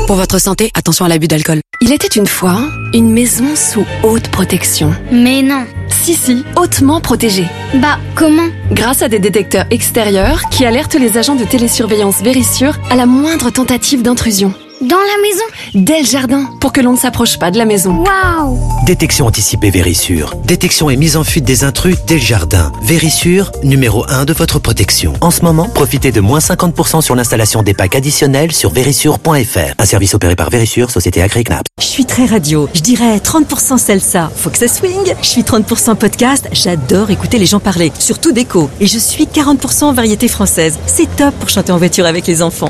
Pour votre santé, attention à l'abus d'alcool. Il était une fois une maison sous haute protection. Mais non. Si, hautement protégée. Bah, comment? Grâce à des détecteurs extérieurs qui alertent les agents de télésurveillance Vérissure à la moindre tentative d'intrusion. Dans la maison? Dès le jardin, pour que l'on ne s'approche pas de la maison. Waouh! Détection anticipée Vérissure. Détection et mise en fuite des intrus dès le jardin. Vérissure, numéro 1 de votre protection. En ce moment, profitez de moins 50% sur l'installation des packs additionnels sur Vérissure.fr. Un service opéré par Vérissure, société agréée CNAP. Je suis très radio. Je dirais 30% salsa. Faut que ça swing. Je suis 30% podcast. J'adore écouter les gens parler. Surtout d'écho. Et je suis 40% variété française. C'est top pour chanter en voiture avec les enfants.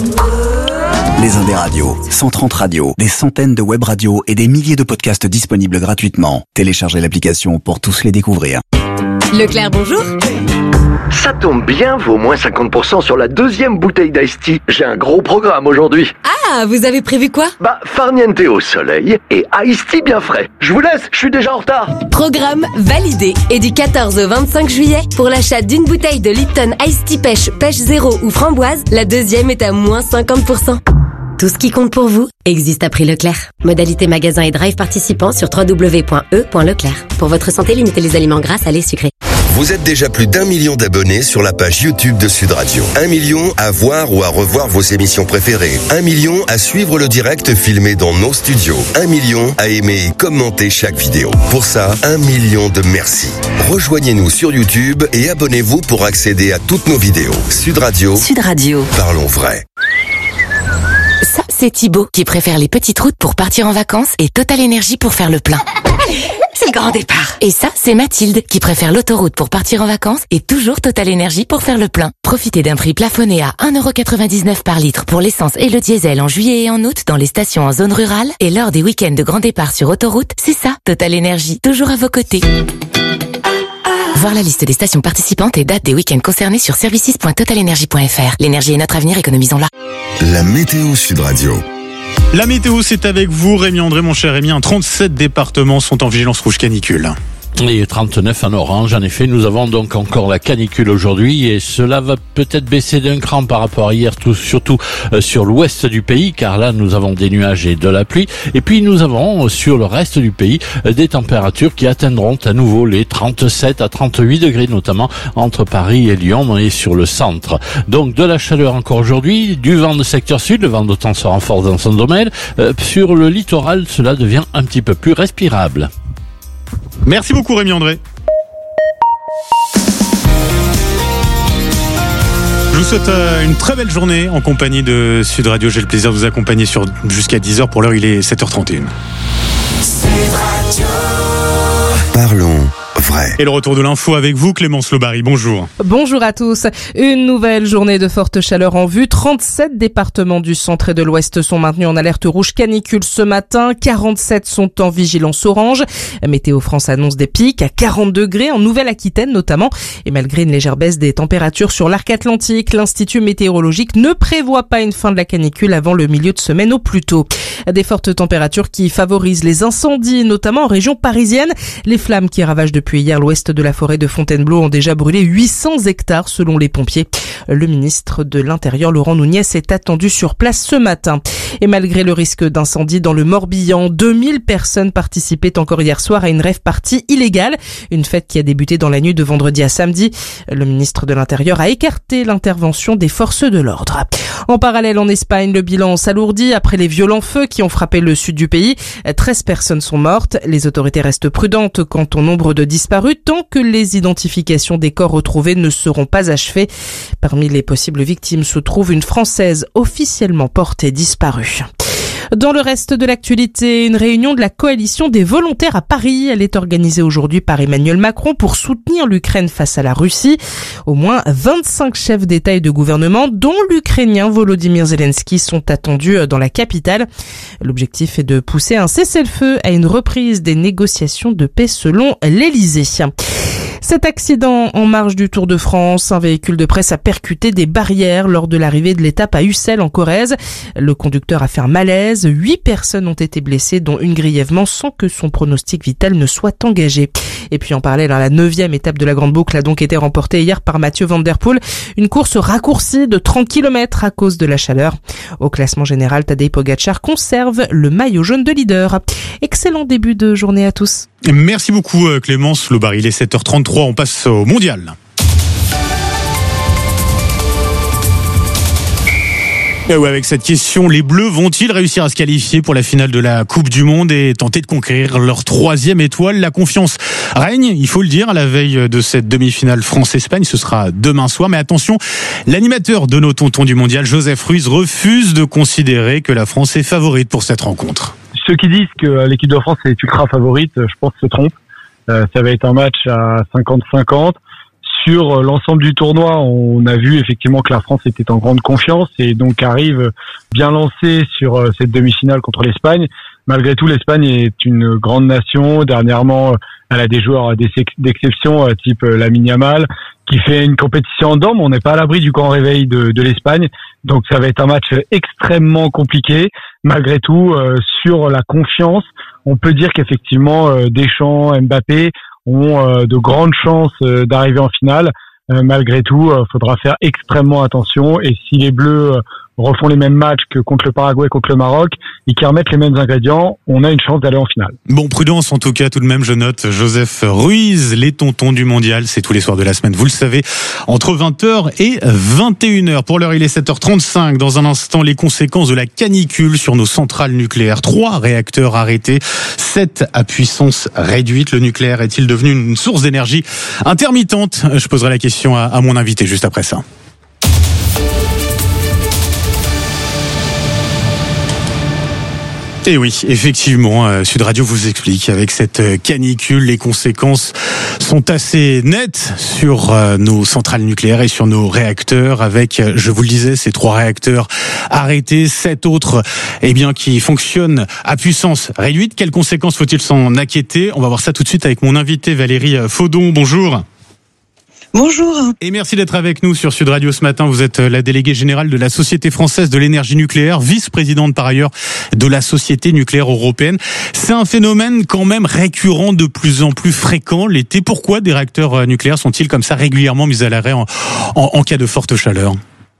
Les Indes radios, 130 radios, des centaines de web radios et des milliers de podcasts disponibles gratuitement. Téléchargez l'application pour tous les découvrir. Leclerc, bonjour. Ça tombe bien, vaut moins 50% sur la deuxième bouteille d'Ice Tea. J'ai un gros programme aujourd'hui. Ah, vous avez prévu quoi? Farniente au soleil et Ice Tea bien frais. Je vous laisse, je suis déjà en retard. Programme validé. Et du 14 au 25 juillet, pour l'achat d'une bouteille de Lipton Ice Tea Pêche zéro ou framboise, la deuxième est à moins 50%. Tout ce qui compte pour vous existe à prix Leclerc. Modalité magasin et drive participants sur www.e.leclerc. Pour votre santé, limitez les aliments gras, salés, sucrés. Vous êtes déjà plus d'1 million d'abonnés sur la page YouTube de Sud Radio. 1 million à voir ou à revoir vos émissions préférées. 1 million à suivre le direct filmé dans nos studios. 1 million à aimer et commenter chaque vidéo. Pour ça, 1 million de merci. Rejoignez-nous sur YouTube et abonnez-vous pour accéder à toutes nos vidéos. Sud Radio. Sud Radio. Parlons vrai. Ça, c'est Thibaut qui préfère les petites routes pour partir en vacances et Total Énergie pour faire le plein. C'est le grand départ. Et ça, c'est Mathilde qui préfère l'autoroute pour partir en vacances et toujours Total Énergie pour faire le plein. Profitez d'un prix plafonné à 1,99€ par litre pour l'essence et le diesel en juillet et en août dans les stations en zone rurale et lors des week-ends de grand départ sur autoroute. C'est ça, Total Énergie, toujours à vos côtés. Voir la liste des stations participantes et dates des week-ends concernés sur services.totalenergie.fr. L'énergie est notre avenir, économisons-la. La météo Sud Radio. La météo, c'est avec vous, Rémi André, mon cher Rémi. 37 départements sont en vigilance rouge canicule. Et 39 en orange. En effet, nous avons donc encore la canicule aujourd'hui et cela va peut-être baisser d'un cran par rapport à hier, surtout sur l'ouest du pays, car là nous avons des nuages et de la pluie. Et puis nous avons sur le reste du pays des températures qui atteindront à nouveau les 37 à 38 degrés, notamment entre Paris et Lyon et sur le centre. Donc de la chaleur encore aujourd'hui, du vent de secteur sud, le vent de temps se renforce dans son domaine. Sur le littoral, cela devient un petit peu plus respirable. Merci beaucoup Rémi André. Je vous souhaite une très belle journée en compagnie de Sud Radio. J'ai le plaisir de vous accompagner jusqu'à 10h. Pour l'heure, il est 7h31. Sud Radio. Parlons vrai. Et le retour de l'info avec vous, Clémence Lobary. Bonjour. Bonjour à tous. Une nouvelle journée de forte chaleur en vue. 37 départements du centre et de l'ouest sont maintenus en alerte rouge canicule ce matin. 47 sont en vigilance orange. Météo France annonce des pics à 40 degrés en Nouvelle-Aquitaine notamment. Et malgré une légère baisse des températures sur l'arc atlantique, l'Institut météorologique ne prévoit pas une fin de la canicule avant le milieu de semaine au plus tôt. Des fortes températures qui favorisent les incendies, notamment en région parisienne. Les flammes qui ravagent depuis hier l'ouest de la forêt de Fontainebleau ont déjà brûlé 800 hectares selon les pompiers. Le ministre de l'Intérieur, Laurent Nunez, est attendu sur place ce matin. Et malgré le risque d'incendie dans le Morbihan, 2000 personnes participaient encore hier soir à une rave party illégale. Une fête qui a débuté dans la nuit de vendredi à samedi. Le ministre de l'Intérieur a écarté l'intervention des forces de l'ordre. En parallèle, en Espagne, le bilan s'alourdit après les violents feux qui ont frappé le sud du pays. 13 personnes sont mortes. Les autorités restent prudentes quant au nombre de disparus tant que les identifications des corps retrouvés ne seront pas achevées. Parmi les possibles victimes se trouve une Française officiellement portée disparue. Dans le reste de l'actualité, une réunion de la coalition des volontaires à Paris. Elle est organisée aujourd'hui par Emmanuel Macron pour soutenir l'Ukraine face à la Russie. Au moins 25 chefs d'État et de gouvernement, dont l'Ukrainien Volodymyr Zelensky, sont attendus dans la capitale. L'objectif est de pousser un cessez-le-feu à une reprise des négociations de paix selon l'Élysée. Cet accident en marge du Tour de France, un véhicule de presse a percuté des barrières lors de l'arrivée de l'étape à Ussel en Corrèze. Le conducteur a fait un malaise. 8 personnes ont été blessées, dont une grièvement, sans que son pronostic vital ne soit engagé. Et puis en parallèle, la 9e étape de la Grande Boucle a donc été remportée hier par Mathieu Van Der Poel. Une course raccourcie de 30 km à cause de la chaleur. Au classement général, Tadej Pogačar conserve le maillot jaune de leader. Excellent début de journée à tous. Merci beaucoup Clémence Lobar. Il est 7h33, on passe au mondial. Et ouais, avec cette question, les Bleus vont-ils réussir à se qualifier pour la finale de la Coupe du Monde et tenter de conquérir leur 3e étoile? La confiance règne, il faut le dire, à la veille de cette demi-finale France-Espagne. Ce sera demain soir. Mais attention, l'animateur de nos tontons du mondial, Joseph Ruiz, refuse de considérer que la France est favorite pour cette rencontre. Ceux qui disent que l'équipe de France est ultra favorite, je pense, se trompent. Ça va être un match à 50-50. Sur l'ensemble du tournoi, on a vu effectivement que la France était en grande confiance et donc arrive bien lancée sur cette demi-finale contre l'Espagne. Malgré tout, l'Espagne est une grande nation. Dernièrement, elle a des joueurs d'exception, type Lamine Yamal, qui fait une compétition en dents, mais on n'est pas à l'abri du grand réveil de l'Espagne. Donc ça va être un match extrêmement compliqué. Malgré tout, sur la confiance, on peut dire qu'effectivement, Deschamps, Mbappé ont de grandes chances d'arriver en finale. Malgré tout, faudra faire extrêmement attention. Et si les Bleus refont les mêmes matchs que contre le Paraguay, contre le Maroc, et qui remettent les mêmes ingrédients, on a une chance d'aller en finale. Bon, prudence en tout cas, tout de même, je note Joseph Ruiz, les tontons du mondial, c'est tous les soirs de la semaine, vous le savez, entre 20h et 21h. Pour l'heure, il est 7h35. Dans un instant, les conséquences de la canicule sur nos centrales nucléaires. 3 réacteurs arrêtés, 7 à puissance réduite. Le nucléaire est-il devenu une source d'énergie intermittente? Je poserai la question à mon invité juste après ça. Et oui, effectivement, Sud Radio vous explique, avec cette canicule, les conséquences sont assez nettes sur nos centrales nucléaires et sur nos réacteurs, avec, je vous le disais, ces 3 réacteurs arrêtés, 7 autres, qui fonctionnent à puissance réduite. Quelles conséquences faut-il s'en inquiéter? On va voir ça tout de suite avec mon invité Valérie Faudon. Bonjour. Bonjour. Et merci d'être avec nous sur Sud Radio ce matin. Vous êtes la déléguée générale de la Société française de l'énergie nucléaire, vice-présidente par ailleurs de la Société nucléaire européenne. C'est un phénomène quand même récurrent, de plus en plus fréquent l'été. Pourquoi des réacteurs nucléaires sont-ils comme ça régulièrement mis à l'arrêt en cas de forte chaleur ?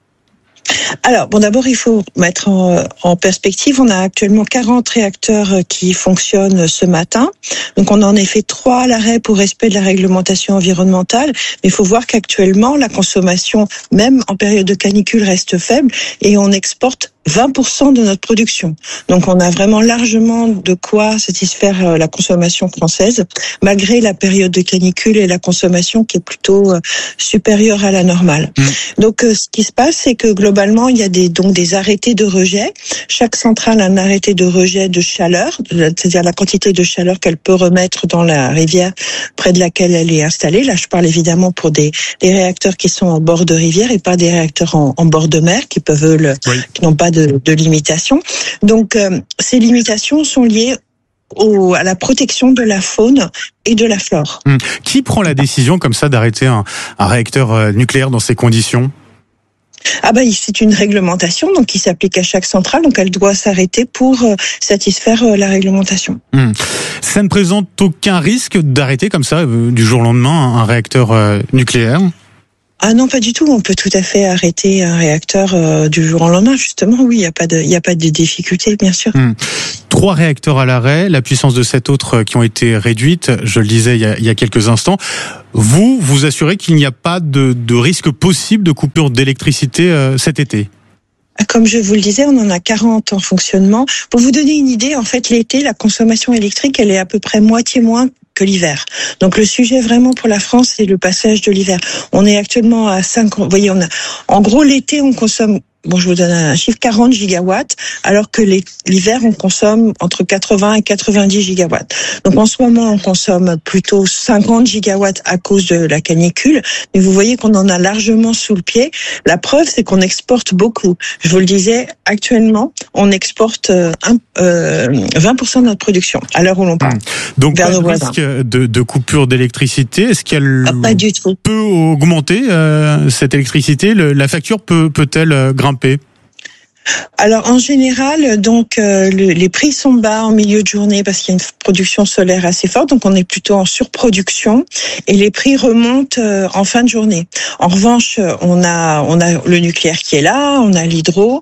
Alors, d'abord, il faut mettre en perspective. On a actuellement 40 réacteurs qui fonctionnent ce matin. Donc, on en a fait 3 à l'arrêt pour respect de la réglementation environnementale. Mais il faut voir qu'actuellement, la consommation, même en période de canicule, reste faible et on exporte 20% de notre production. Donc on a vraiment largement de quoi satisfaire la consommation française, malgré la période de canicule et la consommation qui est plutôt supérieure à la normale. Donc ce qui se passe, c'est que globalement, il y a des arrêtés de rejet. Chaque centrale a un arrêté de rejet de chaleur, c'est-à-dire la quantité de chaleur qu'elle peut remettre dans la rivière près de laquelle elle est installée. Là, je parle évidemment pour des réacteurs qui sont en bord de rivière et pas des réacteurs en bord de mer qui qui n'ont pas de limitation. Donc, ces limitations sont liées à la protection de la faune et de la flore. Qui prend la décision comme ça d'arrêter un réacteur nucléaire dans ces conditions ? C'est une réglementation donc qui s'applique à chaque centrale, donc elle doit s'arrêter pour satisfaire la réglementation. Ça ne présente aucun risque d'arrêter comme ça du jour au lendemain un réacteur nucléaire ? Ah non, pas du tout. On peut tout à fait arrêter un réacteur du jour au lendemain. Justement, oui, il y a pas de difficulté, bien sûr. 3 réacteurs à l'arrêt, la puissance de 7 autres qui ont été réduites. Je le disais il y a quelques instants. Vous assurez qu'il n'y a pas de risque possible de coupure d'électricité cet été? Comme je vous le disais, on en a 40 en fonctionnement. Pour vous donner une idée, en fait, l'été, la consommation électrique, elle est à peu près moitié moins que l'hiver. Donc le sujet vraiment pour la France, c'est le passage de l'hiver. On est actuellement à 5. Vous voyez, en gros, l'été, on consomme, je vous donne un chiffre, 40 gigawatts, alors que l'hiver, on consomme entre 80 et 90 gigawatts. Donc en ce moment, on consomme plutôt 50 gigawatts à cause de la canicule, mais vous voyez qu'on en a largement sous le pied. La preuve, c'est qu'on exporte beaucoup. Je vous le disais, actuellement, on exporte 20% de notre production, à l'heure où l'on parle. Donc pas de risque de coupure d'électricité. Est-ce qu'elle pas du tout. peut augmenter cette électricité? La facture peut-elle grimper? Alors en général, donc les prix sont bas en milieu de journée parce qu'il y a une production solaire assez forte, donc on est plutôt en surproduction et les prix remontent en fin de journée. En revanche, on a le nucléaire qui est là, on a l'hydro.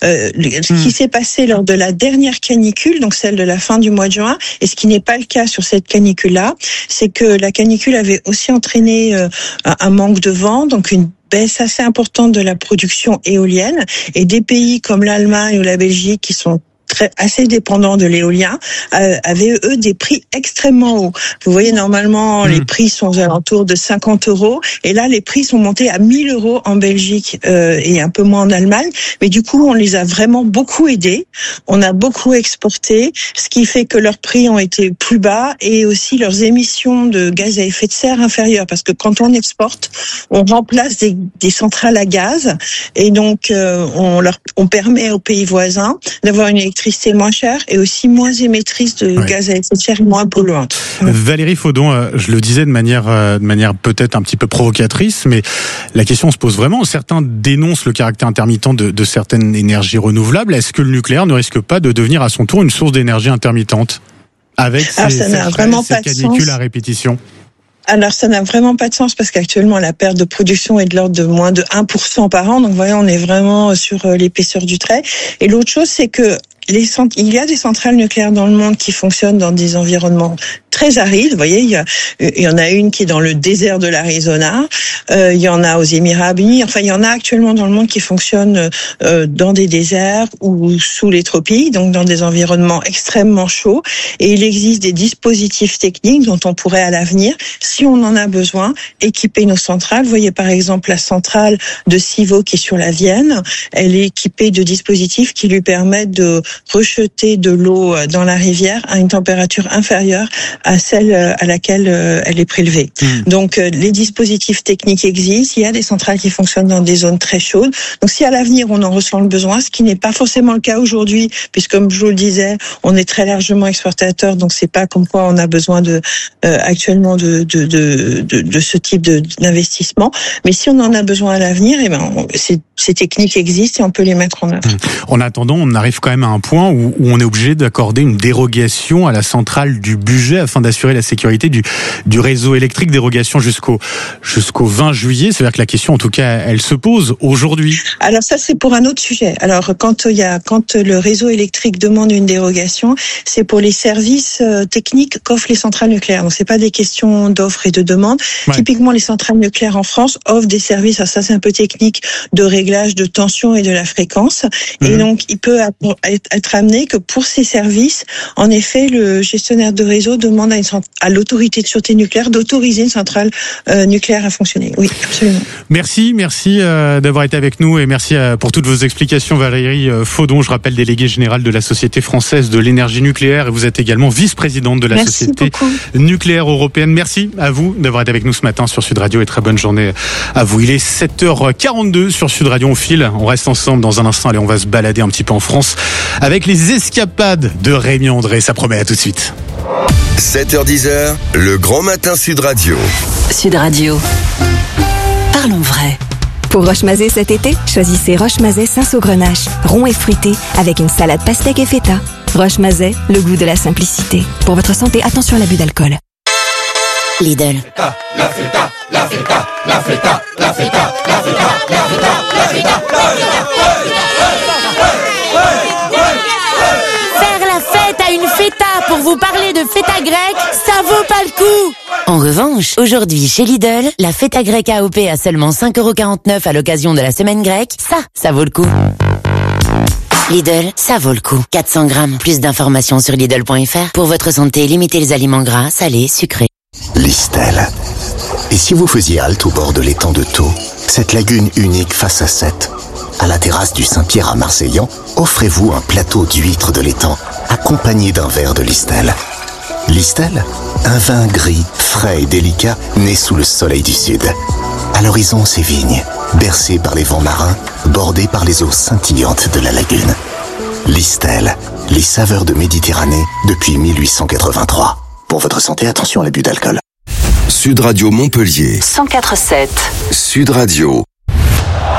Ce qui s'est passé lors de la dernière canicule, donc celle de la fin du mois de juin, et ce qui n'est pas le cas sur cette canicule-là, c'est que la canicule avait aussi entraîné un manque de vent, donc une baisse assez importante de la production éolienne, et des pays comme l'Allemagne ou la Belgique qui sont assez dépendants de l'éolien, avaient eux des prix extrêmement hauts. Vous voyez, normalement, les prix sont aux alentours de 50 €, et là, les prix sont montés à 1 000 € en Belgique et un peu moins en Allemagne. Mais du coup, on les a vraiment beaucoup aidés. On a beaucoup exporté, ce qui fait que leurs prix ont été plus bas et aussi leurs émissions de gaz à effet de serre inférieures. Parce que quand on exporte, on remplace des centrales à gaz, et donc on permet aux pays voisins d'avoir une électricité moins chère et aussi moins émettrice de gaz à effet de serre, moins polluante. Valérie Faudon, je le disais de manière peut-être un petit peu provocatrice, mais la question se pose vraiment. Certains dénoncent le caractère intermittent de certaines énergies renouvelables. Est-ce que le nucléaire ne risque pas de devenir à son tour une source d'énergie intermittente avec ces canicules à répétition? Alors, ça n'a vraiment pas de sens parce qu'actuellement, la perte de production est de l'ordre de moins de 1% par an. Donc, vous voyez, on est vraiment sur l'épaisseur du trait. Et l'autre chose, c'est que il y a des centrales nucléaires dans le monde qui fonctionnent dans des environnements très arides. Vous voyez, il y en a une qui est dans le désert de l'Arizona. Il y en a aux Émirats Arabes Unis. Enfin, il y en a actuellement dans le monde qui fonctionnent dans des déserts ou sous les tropiques, donc dans des environnements extrêmement chauds. Et il existe des dispositifs techniques dont on pourrait à l'avenir, si on en a besoin, équiper nos centrales. Vous voyez par exemple la centrale de Civaux qui est sur la Vienne. Elle est équipée de dispositifs qui lui permettent de rejeter de l'eau dans la rivière à une température inférieure à celle à laquelle elle est prélevée. Donc les dispositifs techniques existent, il y a des centrales qui fonctionnent dans des zones très chaudes. Donc si à l'avenir on en ressent le besoin, ce qui n'est pas forcément le cas aujourd'hui, puisque comme je vous le disais, on est très largement exportateur, donc c'est pas comme quoi on a besoin actuellement de ce type d'investissement. Mais si on en a besoin à l'avenir, ces techniques existent et on peut les mettre en œuvre. En attendant, on arrive quand même à un point où on est obligé d'accorder une dérogation à la centrale du budget afin d'assurer la sécurité du réseau électrique, dérogation jusqu'au 20 juillet. C'est-à-dire que la question, en tout cas, elle se pose aujourd'hui. Alors ça, c'est pour un autre sujet. Alors quand le réseau électrique demande une dérogation, c'est pour les services techniques qu'offrent les centrales nucléaires. Donc c'est pas des questions d'offre et de demande. Ouais. Typiquement, les centrales nucléaires en France offrent des services, alors ça c'est un peu technique, de réglage de tension et de la fréquence. Et donc il peut être amené que pour ces services, en effet, le gestionnaire de réseau demande à l'autorité de sûreté nucléaire d'autoriser une centrale nucléaire à fonctionner. Oui, absolument. Merci d'avoir été avec nous et merci pour toutes vos explications, Valérie Faudon. Je rappelle, déléguée générale de la Société française de l'énergie nucléaire, et vous êtes également vice-présidente de la Société nucléaire européenne. Merci à vous d'avoir été avec nous ce matin sur Sud Radio et très bonne journée à vous. Il est 7h42 sur Sud Radio. On file, on reste ensemble dans un instant. Allez, on va se balader un petit peu en France avec les escapades de Rémi André. Ça promet, à tout de suite. 7h10, le grand matin Sud Radio. Sud Radio. Parlons vrai. Pour Roche-Mazet cet été, choisissez Roche-Mazet Saint-Saugrenache, rond et fruité, avec une salade pastèque et feta. Roche-Mazet, le goût de la simplicité. Pour votre santé, attention à l'abus d'alcool. Lidl. La feta, la feta, la feta, la feta, la feta, la feta, la feta, Faire la fête à une feta pour vous parler de feta grecque, ça vaut pas le coup. En revanche, aujourd'hui chez Lidl, la feta grecque AOP à seulement 5,49 € à l'occasion de la semaine grecque, ça vaut le coup. Lidl, ça vaut le coup. 400 grammes. Plus d'informations sur Lidl.fr. Pour votre santé, limitez les aliments gras, salés, sucrés. Listel. Et si vous faisiez halte au bord de l'étang de Thau, cette lagune unique face à Sète, à la terrasse du Saint-Pierre à Marseillan, offrez-vous un plateau d'huîtres de l'étang, accompagné d'un verre de Listel. Listel, un vin gris, frais et délicat, né sous le soleil du sud. À l'horizon, ces vignes, bercées par les vents marins, bordées par les eaux scintillantes de la lagune. Listel, les saveurs de Méditerranée depuis 1883. Pour votre santé, attention à l'abus d'alcool. Sud Radio Montpellier. 104.7. Sud Radio.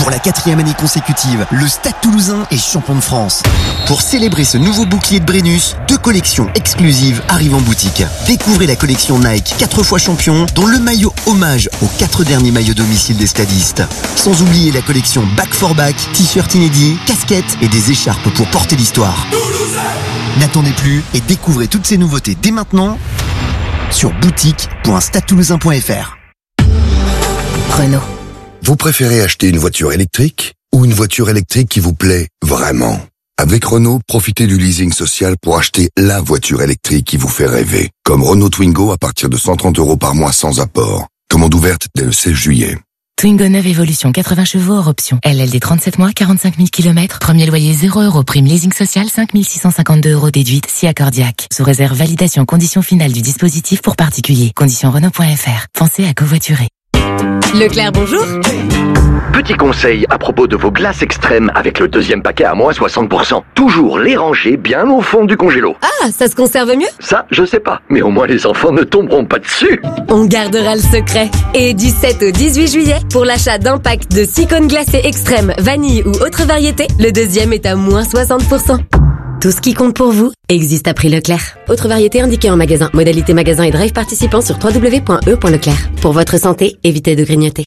Pour la 4e année consécutive, le Stade Toulousain est champion de France. Pour célébrer ce nouveau bouclier de Brennus, 2 collections exclusives arrivent en boutique. Découvrez la collection Nike 4 fois champion, dont le maillot hommage aux 4 derniers maillots domicile des stadistes. Sans oublier la collection Back for Back, t-shirts inédits, casquettes et des écharpes pour porter l'histoire. N'attendez plus et découvrez toutes ces nouveautés dès maintenant sur boutique.stadetoulousain.fr. Renault. Vous préférez acheter une voiture électrique ou une voiture électrique qui vous plaît vraiment? Avec Renault, profitez du leasing social pour acheter la voiture électrique qui vous fait rêver. Comme Renault Twingo à partir de 130 € par mois sans apport. Commande ouverte dès le 16 juillet. Twingo 9 Evolution, 80 chevaux hors option. LLD 37 mois, 45 000 km. Premier loyer 0 €. Prime leasing social, 5 652 € déduite, si accordiaque. Sous réserve validation condition finale du dispositif pour particuliers. Conditions Renault.fr. Pensez à covoiturer. Leclerc, bonjour. Petit conseil à propos de vos glaces extrêmes avec le deuxième paquet à moins 60%. Toujours les ranger bien au fond du congélo. Ah, ça se conserve mieux? Ça, je sais pas. Mais au moins les enfants ne tomberont pas dessus. On gardera le secret. Et du 7 au 18 juillet, pour l'achat d'un pack de 6 cônes glacés extrêmes, vanille ou autre variété, le deuxième est à moins 60%. Tout ce qui compte pour vous existe à prix Leclerc. Autre variété indiquée en magasin. Modalité magasin et drive participant sur www.e.leclerc. Pour votre santé, évitez de grignoter.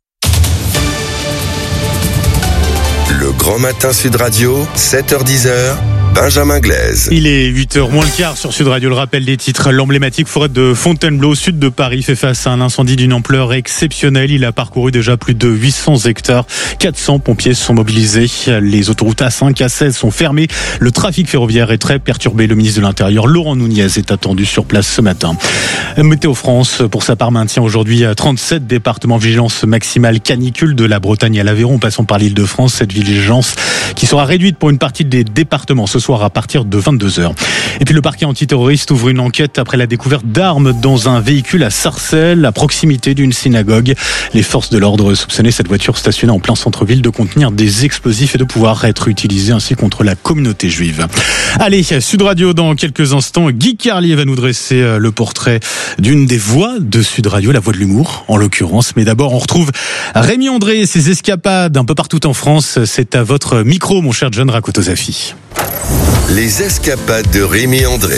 Le Grand Matin Sud Radio, 7h-10h, Benjamin Glaise. Il est 8h moins le quart sur Sud Radio. Le rappel des titres. L'emblématique forêt de Fontainebleau, au sud de Paris, fait face à un incendie d'une ampleur exceptionnelle. Il a parcouru déjà plus de 800 hectares. 400 pompiers sont mobilisés. Les autoroutes A5, A16 sont fermées. Le trafic ferroviaire est très perturbé. Le ministre de l'Intérieur, Laurent Nunez, est attendu sur place ce matin. Météo France, pour sa part, maintient aujourd'hui 37 départements vigilance maximale canicule, de la Bretagne à l'Aveyron, passant par l'Île-de-France. Cette vigilance qui sera réduite pour une partie des départements ce soir à partir de 22h. Et puis le parquet antiterroriste ouvre une enquête après la découverte d'armes dans un véhicule à Sarcelles, à proximité d'une synagogue. Les forces de l'ordre soupçonnaient cette voiture stationnée en plein centre-ville de contenir des explosifs et de pouvoir être utilisée ainsi contre la communauté juive. Allez, Sud Radio dans quelques instants. Guy Carlier va nous dresser le portrait d'une des voix de Sud Radio, la voix de l'humour en l'occurrence. Mais d'abord, on retrouve Rémi André et ses escapades un peu partout en France. C'est à votre micro, mon cher John Rakotosafi. Les escapades de Rémi André.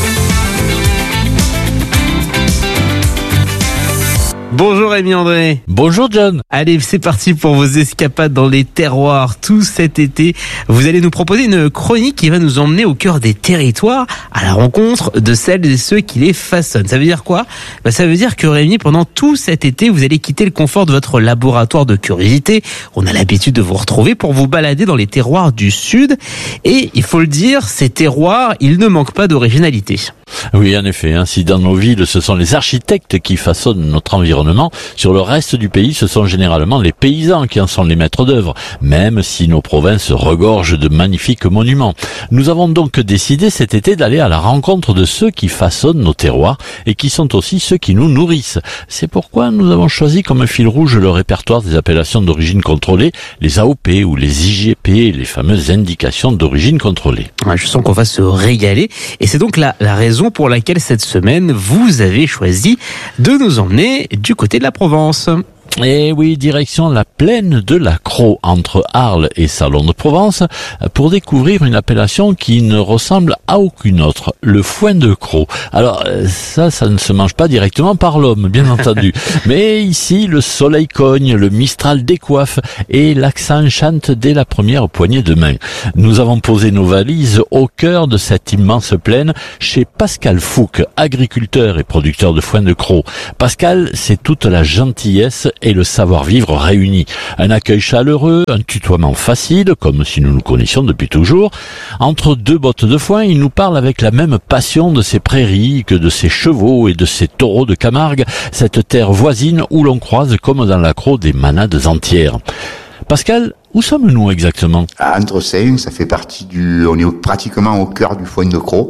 Bonjour Rémi André. Bonjour John. Allez, c'est parti pour vos escapades dans les terroirs tout cet été. Vous allez nous proposer une chronique qui va nous emmener au cœur des territoires, à la rencontre de celles et ceux qui les façonnent. Ça veut dire quoi? Ça veut dire que Rémi, pendant tout cet été, vous allez quitter le confort de votre laboratoire de curiosité. On a l'habitude de vous retrouver pour vous balader dans les terroirs du Sud. Et il faut le dire, ces terroirs, ils ne manquent pas d'originalité. Oui, en effet, si dans nos villes, ce sont les architectes qui façonnent notre environnement, sur le reste du pays, ce sont généralement les paysans qui en sont les maîtres d'œuvre, même si nos provinces regorgent de magnifiques monuments. Nous avons donc décidé cet été d'aller à la rencontre de ceux qui façonnent nos terroirs et qui sont aussi ceux qui nous nourrissent. C'est pourquoi nous avons choisi comme fil rouge le répertoire des appellations d'origine contrôlée, les AOP ou les IGP, les fameuses indications d'origine contrôlée. Ouais, je sens qu'on va se régaler et c'est donc la raison pour laquelle cette semaine vous avez choisi de nous emmener du côté de la Provence. Et oui, direction la plaine de la Crau, entre Arles et Salon de Provence, pour découvrir une appellation qui ne ressemble à aucune autre, le foin de Crau. Alors ça ne se mange pas directement par l'homme, bien entendu. Mais ici, le soleil cogne, le mistral décoiffe et l'accent chante dès la première poignée de main. Nous avons posé nos valises au cœur de cette immense plaine chez Pascal Fouque, agriculteur et producteur de foin de Crau. Pascal, c'est toute la gentillesse et le savoir-vivre réunis. Un accueil chaleureux, un tutoiement facile, comme si nous nous connaissions depuis toujours. Entre deux bottes de foin, il nous parle avec la même passion de ses prairies que de ses chevaux et de ses taureaux de Camargue, cette terre voisine où l'on croise comme dans la Crau des manades entières. Pascal, où sommes-nous exactement? À Androcin, ça fait partie on est pratiquement au cœur du foin de Crau.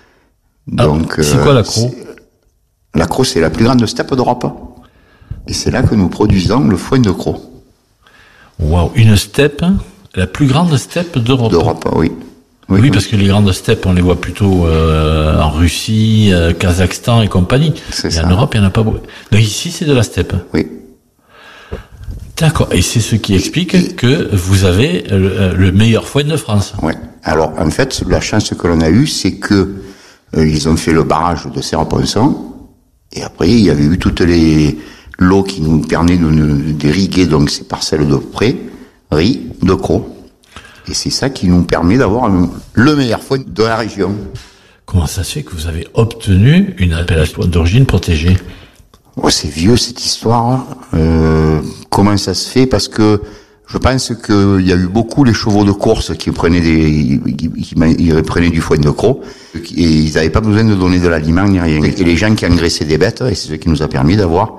Donc, c'est quoi la Crau? La Crau, c'est la plus grande steppe d'Europe. Et c'est là que nous produisons le foin de Crau. Waouh, une steppe, la plus grande steppe d'Europe. D'Europe, oui. Oui, parce que les grandes steppes, on les voit plutôt en Russie, Kazakhstan et compagnie. Et en Europe, il n'y en a pas beaucoup. Donc ici, c'est de la steppe. Oui. D'accord, et c'est ce qui explique que vous avez le meilleur foin de France. Ouais. Alors, en fait, la chance que l'on a eue, c'est que ils ont fait le barrage de Serre-Ponçon, et après, il y avait eu toutes l'eau qui nous permet d'irriguer donc ces parcelles de prairies, de crocs. Et c'est ça qui nous permet d'avoir le meilleur foin de la région. Comment ça se fait que vous avez obtenu une appellation d'origine protégée? Oh, c'est vieux cette histoire. Comment ça se fait? Parce que je pense qu'il y a eu beaucoup les chevaux de course qui prenaient ils prenaient du foin de croc et ils n'avaient pas besoin de donner de l'aliment ni rien. Et les gens qui engraissaient des bêtes, et c'est ce qui nous a permis d'avoir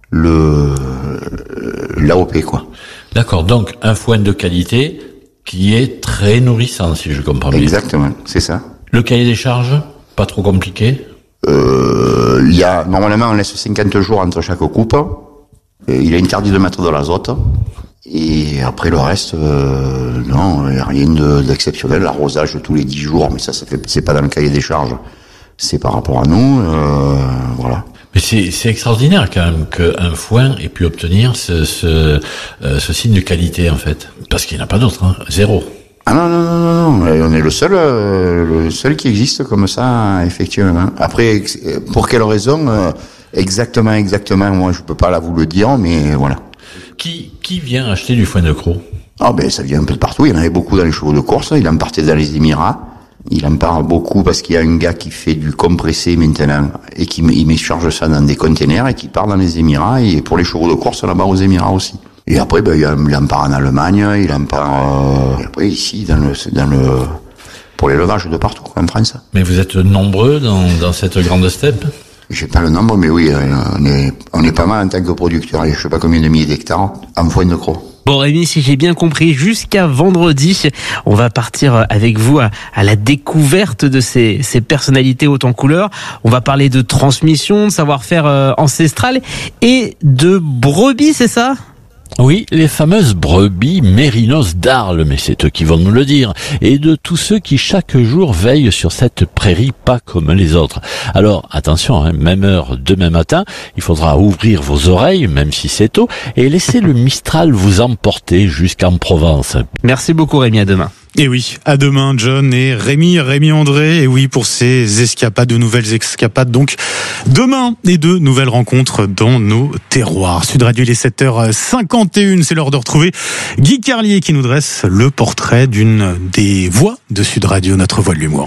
l'AOP, quoi. D'accord, donc un foin de qualité qui est très nourrissant, si je comprends bien. Exactement, c'est ça. Le cahier des charges, pas trop compliqué? Normalement, on laisse 50 jours entre chaque coupe. Il est interdit de mettre de l'azote. Et après, le reste, non, il n'y a rien d'exceptionnel. L'arrosage tous les 10 jours, mais ça c'est pas dans le cahier des charges. C'est par rapport à nous, voilà. Mais c'est extraordinaire quand même qu'un foin ait pu obtenir ce signe de qualité, en fait. Parce qu'il n'y en a pas d'autre, hein. Zéro. Ah non, on est le seul qui existe comme ça, effectivement. Après, pour quelle raison, exactement, moi je peux pas vous le dire, mais voilà. Qui vient acheter du foin de croc? Ah ben ça vient un peu de partout, il y en avait beaucoup dans les chevaux de course, il en partait dans les Émirats, il en parle beaucoup parce qu'il y a un gars qui fait du compressé maintenant, et il me charge ça dans des containers et qui part dans les Émirats, et pour les chevaux de course là-bas aux Émirats aussi. Et après, il en part en Allemagne, il en part après ici pour l'élevage de partout en France. Mais vous êtes nombreux dans cette grande steppe? J'ai pas le nombre, mais oui, on est pas mal en tant que producteur. Je sais pas combien de milliers d'hectares en foin de croc. Bon Rémi, si j'ai bien compris, jusqu'à vendredi, on va partir avec vous à la découverte de ces personnalités hautes en couleur. On va parler de transmission, de savoir-faire ancestral et de brebis, c'est ça ? Oui, les fameuses brebis mérinos d'Arles, mais c'est eux qui vont nous le dire, et de tous ceux qui chaque jour veillent sur cette prairie pas comme les autres. Alors attention, même heure demain matin, il faudra ouvrir vos oreilles, même si c'est tôt, et laisser le Mistral vous emporter jusqu'en Provence. Merci beaucoup Rémi, à demain. Et oui, à demain, John et Rémi André. Et oui, pour ces escapades, de nouvelles escapades. Donc, demain, et de nouvelles rencontres dans nos terroirs. Sud Radio, il est 7h51. C'est l'heure de retrouver Guy Carlier qui nous dresse le portrait d'une des voix de Sud Radio, notre voix de l'humour.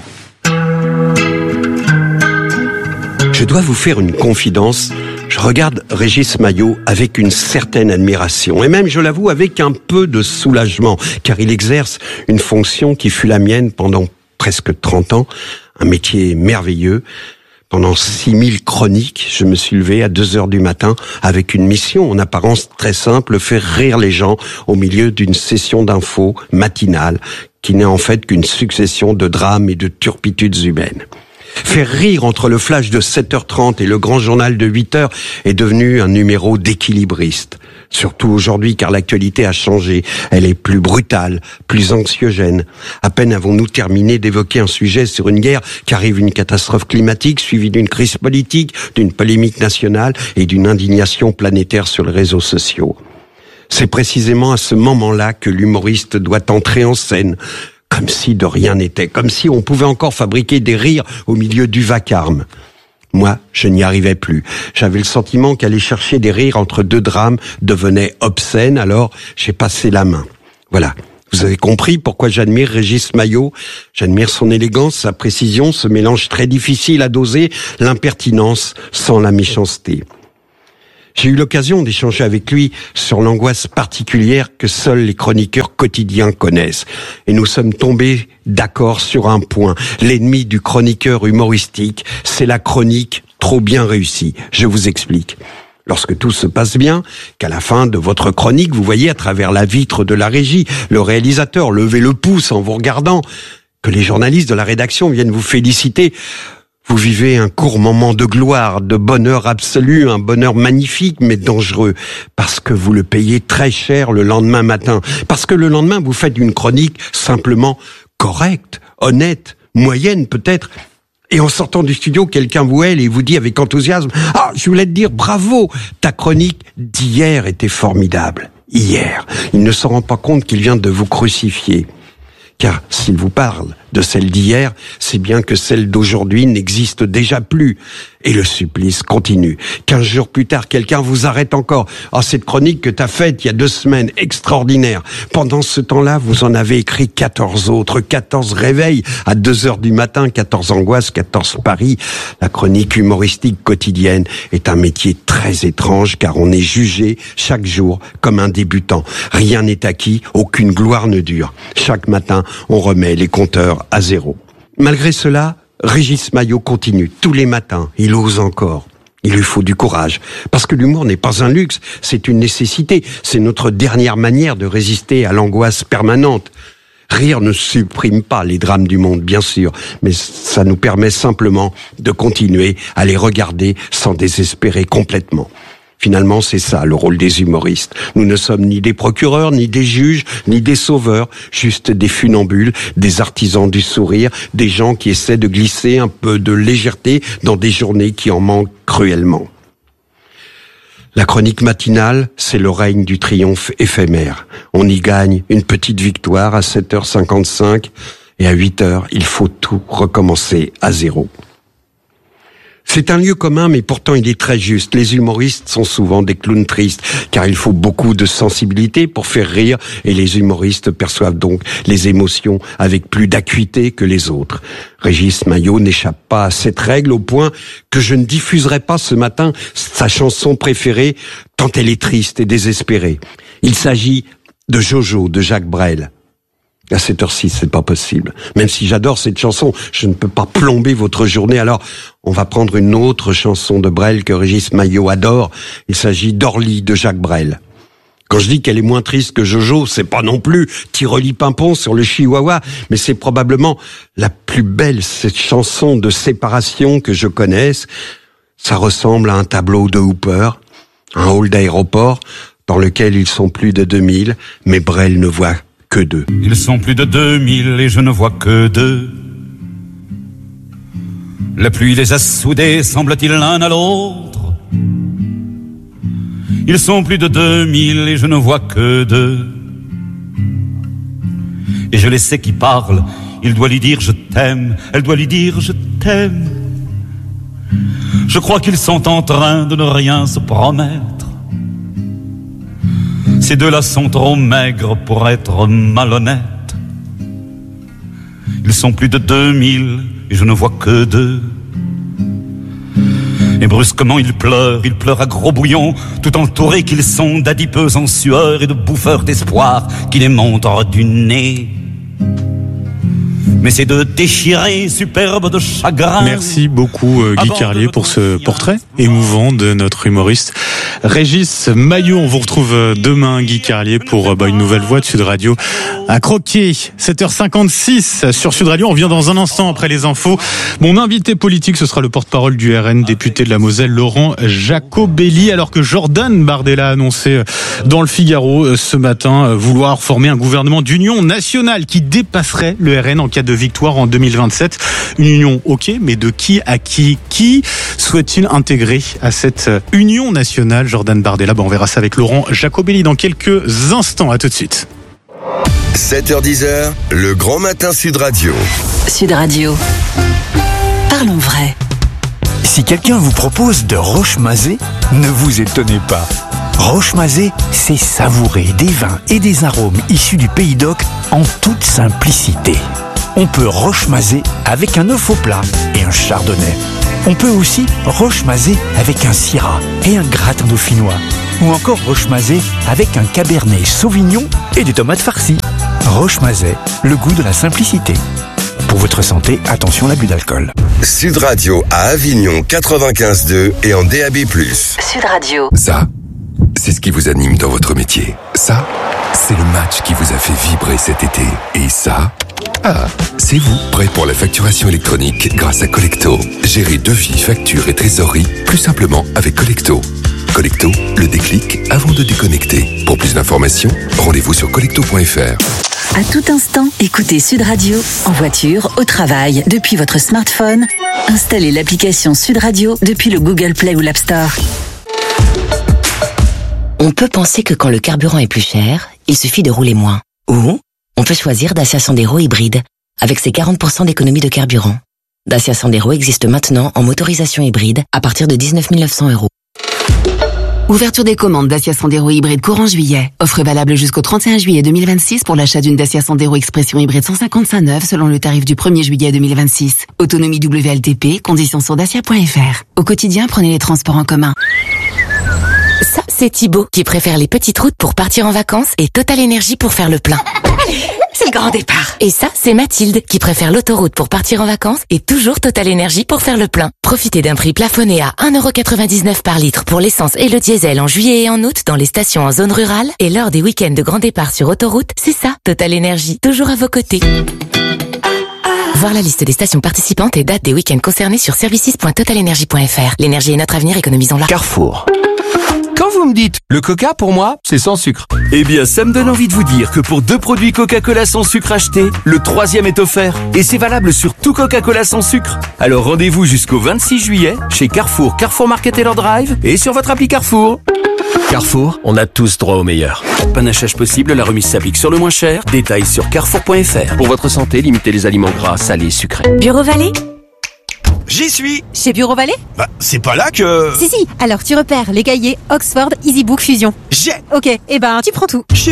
Je dois vous faire une confidence. Je regarde Régis Maillot avec une certaine admiration et même, je l'avoue, avec un peu de soulagement, car il exerce une fonction qui fut la mienne pendant presque 30 ans, un métier merveilleux. Pendant 6000 chroniques, je me suis levé à 2h du matin avec une mission en apparence très simple, faire rire les gens au milieu d'une session d'infos matinale qui n'est en fait qu'une succession de drames et de turpitudes humaines. Faire rire entre le flash de 7h30 et le grand journal de 8h est devenu un numéro d'équilibriste. Surtout aujourd'hui, car l'actualité a changé. Elle est plus brutale, plus anxiogène. À peine avons-nous terminé d'évoquer un sujet sur une guerre qu'arrive une catastrophe climatique suivie d'une crise politique, d'une polémique nationale et d'une indignation planétaire sur les réseaux sociaux. C'est précisément à ce moment-là que l'humoriste doit entrer en scène, comme si de rien n'était, comme si on pouvait encore fabriquer des rires au milieu du vacarme. Moi, je n'y arrivais plus. J'avais le sentiment qu'aller chercher des rires entre deux drames devenait obscène, alors j'ai passé la main. Voilà. Vous avez compris pourquoi j'admire Régis Maillot. J'admire son élégance, sa précision, ce mélange très difficile à doser, l'impertinence sans la méchanceté. J'ai eu l'occasion d'échanger avec lui sur l'angoisse particulière que seuls les chroniqueurs quotidiens connaissent. Et nous sommes tombés d'accord sur un point. L'ennemi du chroniqueur humoristique, c'est la chronique trop bien réussie. Je vous explique. Lorsque tout se passe bien, qu'à la fin de votre chronique, vous voyez à travers la vitre de la régie, le réalisateur lever le pouce en vous regardant, que les journalistes de la rédaction viennent vous féliciter, vous vivez un court moment de gloire, de bonheur absolu, un bonheur magnifique mais dangereux, parce que vous le payez très cher le lendemain matin, parce que le lendemain vous faites une chronique simplement correcte, honnête, moyenne peut-être, et en sortant du studio, quelqu'un vous hèle et vous dit avec enthousiasme « Ah, je voulais te dire bravo, ta chronique d'hier était formidable ». hier. Il ne se rend pas compte qu'il vient de vous crucifier. Car s'il vous parle de celle d'hier, c'est bien que celle d'aujourd'hui n'existe déjà plus. Et le supplice continue. 15 jours plus tard, quelqu'un vous arrête encore. Ah, cette chronique que t'as faite il y a 2 semaines, extraordinaire. Pendant ce temps-là, vous en avez écrit 14 autres, 14 réveils à 2h du matin, 14 angoisses, 14 paris. La chronique humoristique quotidienne est un métier très étrange car on est jugé chaque jour comme un débutant. Rien n'est acquis, aucune gloire ne dure. Chaque matin, on remet les compteurs à zéro. Malgré cela, Régis Maillot continue. Tous les matins, il ose encore. Il lui faut du courage. Parce que l'humour n'est pas un luxe, c'est une nécessité. C'est notre dernière manière de résister à l'angoisse permanente. Rire ne supprime pas les drames du monde, bien sûr, mais ça nous permet simplement de continuer à les regarder sans désespérer complètement. Finalement, c'est ça le rôle des humoristes. Nous ne sommes ni des procureurs, ni des juges, ni des sauveurs, juste des funambules, des artisans du sourire, des gens qui essaient de glisser un peu de légèreté dans des journées qui en manquent cruellement. La chronique matinale, c'est le règne du triomphe éphémère. On y gagne une petite victoire à 7h55 et à 8h, il faut tout recommencer à zéro. C'est un lieu commun, mais pourtant il est très juste. Les humoristes sont souvent des clowns tristes, car il faut beaucoup de sensibilité pour faire rire, et les humoristes perçoivent donc les émotions avec plus d'acuité que les autres. Régis Maillot n'échappe pas à cette règle au point que je ne diffuserai pas ce matin sa chanson préférée, tant elle est triste et désespérée. Il s'agit de Jojo de Jacques Brel. À cette heure-ci, c'est pas possible. Même si j'adore cette chanson, je ne peux pas plomber votre journée. Alors, on va prendre une autre chanson de Brel que Régis Maillot adore. Il s'agit d'Orly de Jacques Brel. Quand je dis qu'elle est moins triste que Jojo, c'est pas non plus Tiroli Pimpon sur le Chihuahua, mais c'est probablement la plus belle cette chanson de séparation que je connaisse. Ça ressemble à un tableau de Hooper, un hall d'aéroport dans lequel ils sont plus de 2000, mais Brel ne voit que 2. Ils sont plus de 2000 et je ne vois que 2. La pluie les a soudés, semble-t-il, l'un à l'autre. Ils sont plus de 2000 et je ne vois que 2. Et je les sais qui parlent. Il doit lui dire je t'aime, elle doit lui dire je t'aime. Je crois qu'ils sont en train de ne rien se promettre. Ces deux-là sont trop maigres pour être malhonnêtes. Ils sont plus de 2000 et je ne vois que 2. Et brusquement ils pleurent à gros bouillons, tout entourés qu'ils sont d'adipeux en sueur et de bouffeurs d'espoir qui les montrent du nez. Mais c'est de déchirés, superbes de chagrin. Merci beaucoup Guy Carlier pour ce portrait émouvant de notre humoriste Régis Maillot. On vous retrouve demain Guy Carlier pour une nouvelle voix de Sud Radio à croquer. 7h56 sur Sud Radio. On vient dans un instant après les infos. Mon invité politique, ce sera le porte-parole du RN, député de la Moselle, Laurent Jacobelli, alors que Jordan Bardella a annoncé dans le Figaro ce matin vouloir former un gouvernement d'union nationale qui dépasserait le RN en cas de victoire en 2027. Une union, ok, mais de qui à qui? Qui souhaite-t-il intégrer à cette union nationale? Jordan Bardella, on verra ça avec Laurent Jacobelli dans quelques instants. À tout de suite. 7h10, le grand matin Sud Radio. Sud Radio. Parlons vrai. Si quelqu'un vous propose de Roche-Mazet, ne vous étonnez pas. Roche-Mazet, c'est savourer des vins et des arômes issus du Pays d'Oc en toute simplicité. On peut Roche-Mazet avec un œuf au plat et un chardonnay. On peut aussi Roche-Mazet avec un syrah et un gratin dauphinois. Ou encore Roche-Mazet avec un cabernet sauvignon et des tomates farcies. Roche-Mazet, le goût de la simplicité. Pour votre santé, attention à l'abus d'alcool. Sud Radio à Avignon 95.2 et en DAB+. Sud Radio. Ça, c'est ce qui vous anime dans votre métier. Ça, c'est le match qui vous a fait vibrer cet été. Et ça, c'est vous, prêt pour la facturation électronique grâce à Collecto. Gérez devis, factures et trésorerie plus simplement avec Collecto. Collecto, le déclic avant de déconnecter. Pour plus d'informations, rendez-vous sur collecto.fr. À tout instant, écoutez Sud Radio, en voiture, au travail, depuis votre smartphone. Installez l'application Sud Radio depuis le Google Play ou l'App Store. On peut penser que quand le carburant est plus cher, il suffit de rouler moins. Ou on peut choisir Dacia Sandero hybride, avec ses 40% d'économie de carburant. Dacia Sandero existe maintenant en motorisation hybride à partir de 19 900 €. Ouverture des commandes Dacia Sandero hybride courant juillet. Offre valable jusqu'au 31 juillet 2026 pour l'achat d'une Dacia Sandero Expression hybride 155 neuve selon le tarif du 1er juillet 2026. Autonomie WLTP, conditions sur dacia.fr. Au quotidien, prenez les transports en commun. Ça, c'est Thibaut qui préfère les petites routes pour partir en vacances et Total Énergie pour faire le plein. C'est le grand départ. Et ça, c'est Mathilde qui préfère l'autoroute pour partir en vacances et toujours Total Énergie pour faire le plein. Profitez d'un prix plafonné à 1,99 € par litre pour l'essence et le diesel en juillet et en août dans les stations en zone rurale et lors des week-ends de grand départ sur autoroute. C'est ça, Total Énergie, toujours à vos côtés. Voir la liste des stations participantes et dates des week-ends concernés sur services.totalenergie.fr. L'énergie est notre avenir, économisons-la. Carrefour. Quand vous me dites le coca, pour moi, c'est sans sucre. Eh bien, ça me donne envie de vous dire que pour 2 produits Coca-Cola sans sucre achetés, le 3e est offert. Et c'est valable sur tout Coca-Cola sans sucre. Alors rendez-vous jusqu'au 26 juillet chez Carrefour, Carrefour Market Taylor Drive et sur votre appli Carrefour. Carrefour, on a tous droit au meilleur. Panachage possible, la remise s'applique sur le moins cher. Détails sur carrefour.fr. Pour votre santé, limitez les aliments gras, salés, sucrés. Bureau Vallée ? J'y suis. Chez Bureau Vallée ? Bah, c'est pas là que... Si, alors tu repères les cahiers Oxford EasyBook Fusion. J'ai. Ok, tu prends tout. Chez